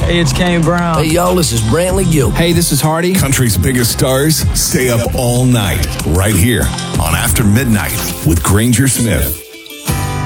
Hey, it's Kane Brown. Hey, y'all, this is Brantley Gill. Hey, this is Hardy. Country's biggest stars stay up all night right here on After Midnight with Granger Smith.